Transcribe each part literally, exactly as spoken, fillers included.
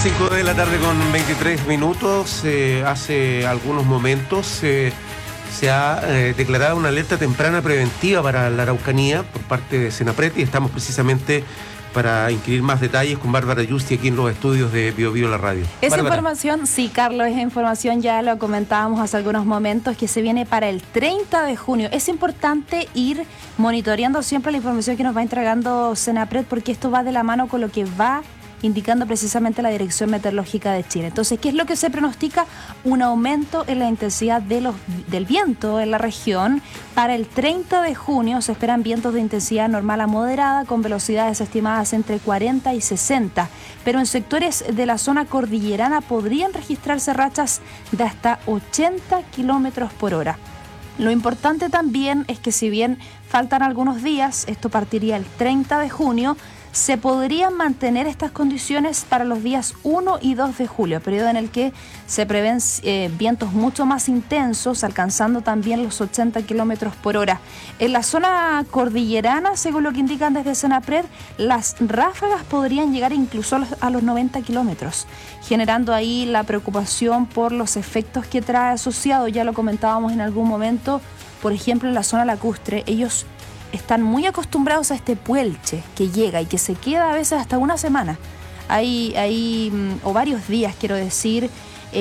cinco de la tarde con veintitrés minutos. Eh, hace algunos momentos eh, se ha eh, declarado una alerta temprana preventiva para la Araucanía por parte de Senapred y estamos precisamente para inquirir más detalles con Bárbara Yusti aquí en los estudios de Bio Bio la radio. Esa Bárbara. información, sí, Carlos, esa información ya lo comentábamos hace algunos momentos, que se viene para el treinta de junio. Es importante ir monitoreando siempre la información que nos va entregando Senapred, porque esto va de la mano con lo que va indicando precisamente la Dirección Meteorológica de Chile. Entonces, ¿qué es lo que se pronostica? Un aumento en la intensidad de los, del viento en la región. Para el treinta de junio se esperan vientos de intensidad normal a moderada con velocidades estimadas entre cuarenta y sesenta, pero en sectores de la zona cordillerana podrían registrarse rachas de hasta ochenta kilómetros por hora. Lo importante también es que si bien faltan algunos días, esto partiría el treinta de junio, se podrían mantener estas condiciones para los días uno y dos de julio, periodo en el que se prevén eh, vientos mucho más intensos, alcanzando también los ochenta kilómetros por hora. En la zona cordillerana, según lo que indican desde Senapred, las ráfagas podrían llegar incluso a los, a los noventa kilómetros, generando ahí la preocupación por los efectos que trae asociado. Ya lo comentábamos en algún momento, por ejemplo, en la zona lacustre, ellos están muy acostumbrados a este puelche que llega y que se queda a veces hasta una semana. Hay, hay o varios días, quiero decir,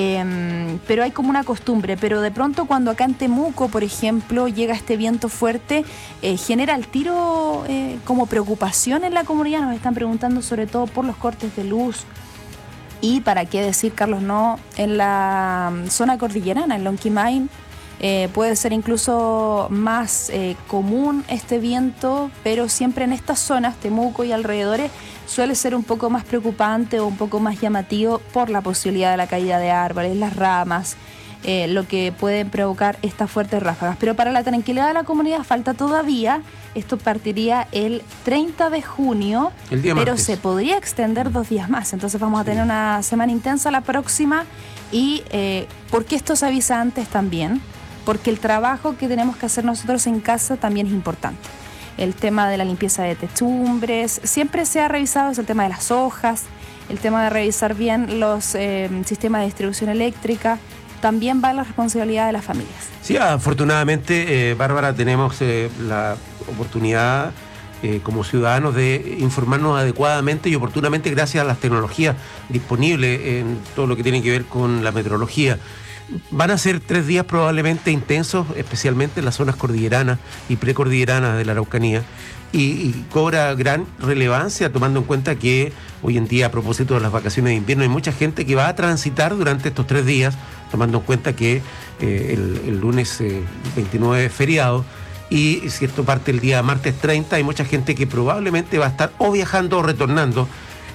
eh, pero hay como una costumbre. Pero de pronto cuando acá en Temuco, por ejemplo, llega este viento fuerte, eh, genera el tiro eh, como preocupación en la comunidad. Nos están preguntando sobre todo por los cortes de luz. Y para qué decir, Carlos, no, en la zona cordillerana, en Lonquimay, Eh, puede ser incluso más eh, común este viento, pero siempre en estas zonas, Temuco y alrededores, suele ser un poco más preocupante o un poco más llamativo por la posibilidad de la caída de árboles, las ramas, eh, lo que pueden provocar estas fuertes ráfagas. Pero para la tranquilidad de la comunidad falta todavía. Esto partiría el treinta de junio, el día pero martes. se podría extender dos días más. Entonces vamos a tener una semana intensa la próxima. ¿Y eh, por qué esto se avisa antes también? Porque el trabajo que tenemos que hacer nosotros en casa también es importante. El tema de la limpieza de techumbres, siempre se ha revisado, es el tema de las hojas, el tema de revisar bien los eh, sistemas de distribución eléctrica, también va la responsabilidad de las familias. Sí, afortunadamente, eh, Bárbara, tenemos eh, la oportunidad eh, como ciudadanos de informarnos adecuadamente y oportunamente gracias a las tecnologías disponibles en todo lo que tiene que ver con la meteorología. Van a ser tres días probablemente intensos, especialmente en las zonas cordilleranas y precordilleranas de la Araucanía, y, y cobra gran relevancia tomando en cuenta que hoy en día, a propósito de las vacaciones de invierno, hay mucha gente que va a transitar durante estos tres días, tomando en cuenta que eh, el, el lunes eh, veintinueve es feriado, y si esto parte el día martes treinta, hay mucha gente que probablemente va a estar o viajando o retornando.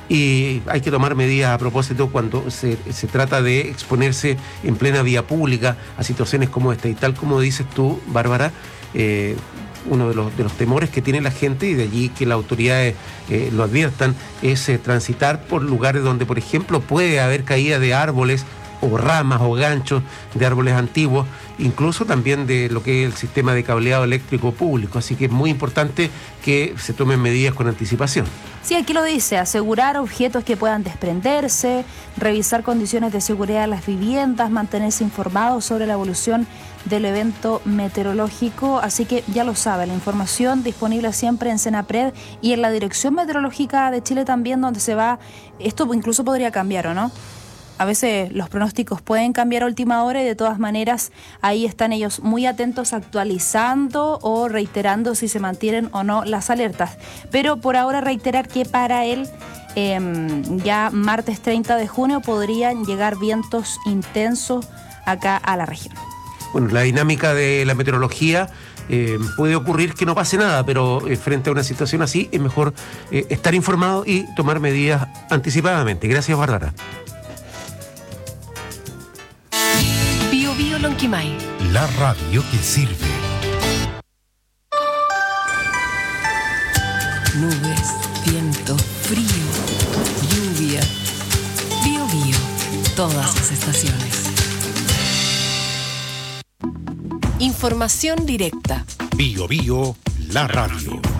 Y hay que tomar medidas a propósito cuando se, se trata de exponerse en plena vía pública a situaciones como esta. Y tal como dices tú, Bárbara, eh, uno de los, de los temores que tiene la gente, y de allí que las autoridades eh, lo adviertan, es eh, transitar por lugares donde, por ejemplo, puede haber caída de árboles o ramas o ganchos de árboles antiguos, incluso también de lo que es el sistema de cableado eléctrico público. Así que es muy importante que se tomen medidas con anticipación. Sí, aquí lo dice, asegurar objetos que puedan desprenderse, revisar condiciones de seguridad en las viviendas, mantenerse informados sobre la evolución del evento meteorológico. Así que ya lo sabe, la información disponible siempre en Senapred y en la Dirección Meteorológica de Chile también, donde se va, esto incluso podría cambiar, ¿o no? A veces los pronósticos pueden cambiar a última hora y de todas maneras ahí están ellos muy atentos, actualizando o reiterando si se mantienen o no las alertas. Pero por ahora reiterar que para el eh, ya martes treinta de junio podrían llegar vientos intensos acá a la región. Bueno, la dinámica de la meteorología, eh, puede ocurrir que no pase nada, pero eh, frente a una situación así es mejor eh, estar informado y tomar medidas anticipadamente. Gracias, Bárbara. Bio Bio Lonquimay, la radio que sirve. Nubes, viento, frío, lluvia. Bio Bio, todas las estaciones. Información directa. Bio Bio, la radio.